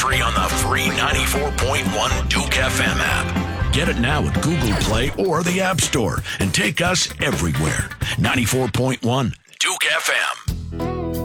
Free on the free 94.1 Duke FM app. Get it now at Google Play or the App Store and take us everywhere. 94.1